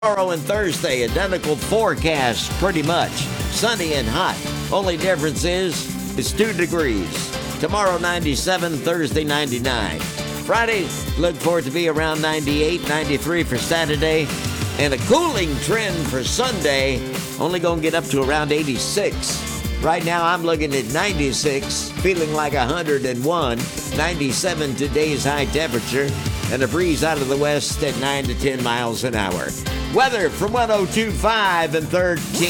Tomorrow and Thursday, identical forecast pretty much. Sunny and hot. Only difference is it's 2 degrees. Tomorrow 97, Thursday 99. Friday, look for it to be around 98, 93 for Saturday. And a cooling trend for Sunday, only going to get up to around 86. Right now I'm looking at 96, feeling like 101. 97 today's high temperature, and a breeze out of the west at 9 to 10 miles an hour. Weather from 102.5 and 13.